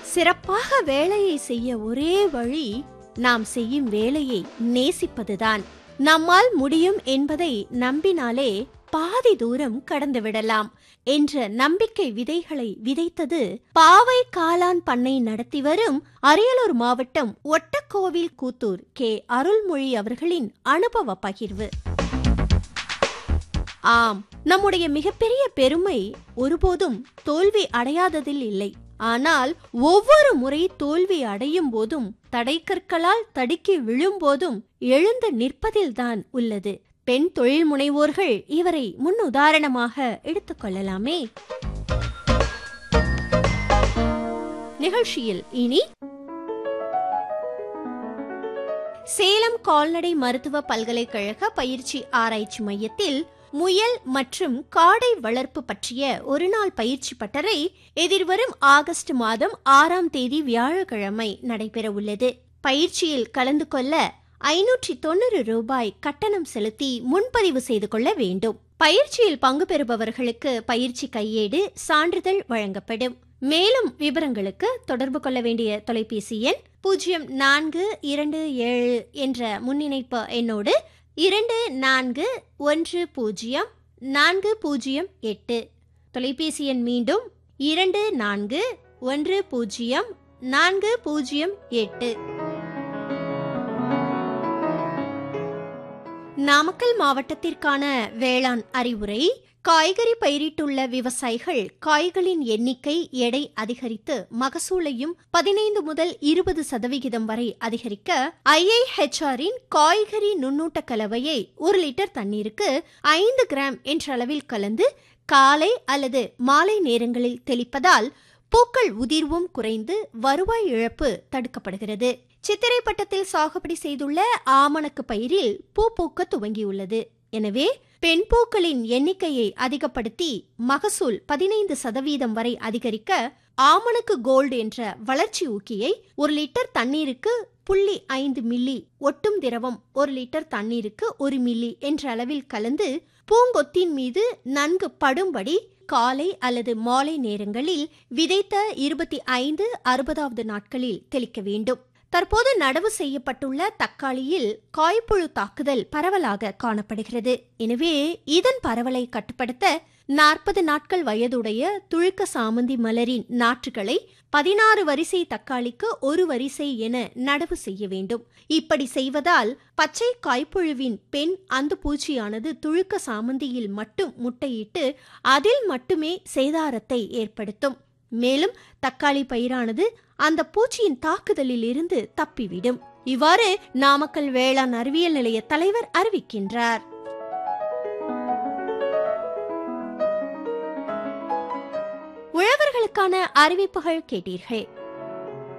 சிறப்பாக வேலையை செய்ய ஒரே வழி நாம் செய்யும் வேலையை நேசிப்பதுதான். நம்மால் முடியும் என்பதை நம்பினாலே பாதி தூரம் கடந்து விடலாம் என்ற நம்பிக்கை விதைகளை விதைத்தது பாவை காளான் பண்ணை நடத்தி வரும் அரியலூர் மாவட்டம் ஒட்டக்கோவில் கூத்தூர் கே அருள்மொழி அவர்களின் அனுபவ பகிர்வு. ஆம், நம்முடைய மிகப்பெரிய பெருமை ஒருபோதும் தோல்வி அடையாததில் இல்லை. ஆனால் ஒவ்வொரு முறை தோல்வி அடையும் போதும், தடைக்கற்களால் தடுக்கி விழும்போதும் எழுந்து நிற்பதில்தான் உள்ளது. பெண் தொழில் முனைவோர்கள் இவரை முன்னுதாரணமாக எடுத்துக்கொள்ளலாமே. நிகழ்ச்சியில் இனி சேலம் கால்நடை மருத்துவ பல்கலைக்கழக பயிற்சி ஆராய்ச்சி மையத்தில் முயல் மற்றும் காடை வளர்ப்பு பற்றிய ஒருநாள் பயிற்சி பட்டறை எதிர்வரும் ஆகஸ்ட் மாதம் 6ஆம் தேதி வியாழக்கிழமை நடைபெற உள்ளது. பயிற்சியில் கலந்து கொள்ள 590 ரூபாய் கட்டணம் செலுத்தி முன்பதிவு செய்து கொள்ள வேண்டும். பயிற்சியில் பங்கு பெறுபவர்களுக்கு பயிற்சி கையேடு, சான்றிதழ் வழங்கப்படும். மேலும் விவரங்களுக்கு தொடர்பு கொள்ள வேண்டிய தொலைபேசி எண் 0427 என்ற முன்னிணைப்பு எண்ணோடு 24104008. தொலைபேசி எண் மீண்டும் 24104008. நாமக்கல் மாவட்டத்திற்கான வேளாண் அறிவுரை. காய்கறி பயிரிட்டுள்ள விவசாயிகள் காய்களின் எண்ணிக்கை, எடை அதிகரித்து மகசூலையும் 15 முதல் 20% வரை அதிகரிக்க IIHRஇன் காய்கறி நுண்ணூட்ட கலவையை 1 லிட்டர் தண்ணீருக்கு 5 கிராம் என்ற அளவில் கலந்து காலை அல்லது மாலை நேரங்களில் தெளிப்பதால் பூக்கள் உதிர்வும் குறைந்து வருவாய் இழப்பு தடுக்கப்படுகிறது. சித்திரை பட்டத்தில் சாகுபடி செய்துள்ள ஆமணக்கு பயிரில் பூ பூக்க துவங்கியுள்ளது. எனவே பெண் பூக்களின் எண்ணிக்கையை அதிகப்படுத்தி மகசூல் 15% வரை அதிகரிக்க ஆமணக்கு கோல்டு என்ற வளர்ச்சி ஊக்கியை 1 லிட்டர் தண்ணீருக்கு 0.5 மில்லி, ஒட்டும் திரவம் 1 லிட்டர் தண்ணீருக்கு 1 மில்லி என்ற அளவில் கலந்து பூங்கொத்தின் மீது நன்கு படும்படி காலை அல்லது மாலை நேரங்களில் விதைத்த 25-60வது நாட்களில் தெளிக்க வேண்டும். தற்போது நடவு செய்யப்பட்டுள்ள தக்காளியில் காய்ப்புழு தாக்குதல் பரவலாக காணப்படுகிறது. எனவே இதன் பரவலை கட்டுப்படுத்த 40 நாட்கள் வயதுடைய துளுக்க சாமந்தி மலரின் நாற்றுகளை 16 வரிசை தக்காளிக்கு 1 வரிசை என நடவு செய்ய வேண்டும். இப்படி செய்வதால் பச்சை காய்ப்புழுவின் பெண் அந்து பூச்சியானது துளுக்க சாமந்தியில் மட்டும் முட்டையிட்டு அதில் மட்டுமே சேதாரத்தை ஏற்படுத்தும். மேலும் தக்காளி பயிரானது அந்த பூச்சியின் தாக்குதலில் இருந்து தப்பிவிடும். இவ்வாறு நாமக்கல் வேளாண் அறிவியல் நிலைய தலைவர் அறிவிக்கின்றார். உழவர்களுக்கான அறிவிப்புகள் கேட்டீர்கள்.